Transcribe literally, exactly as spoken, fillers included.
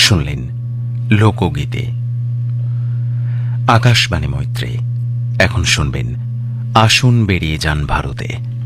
শুনলেন লোকগীতে। আকাশবাণী মৈত্রী। এখন শুনবেন আসুন বেরিয়ে যান ভারতে।